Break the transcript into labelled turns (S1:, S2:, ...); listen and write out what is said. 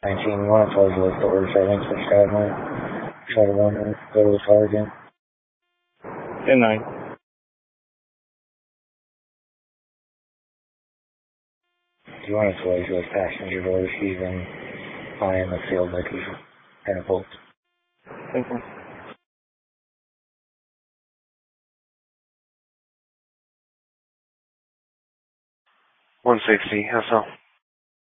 S1: 19, you want to tell us the order settings for Skyline? Try to run and go to the car again.
S2: 10-9.
S1: Do you want to tell us your passenger door receiving high in the field like he's kind of bolt?
S2: Thank you.
S3: 160, SL.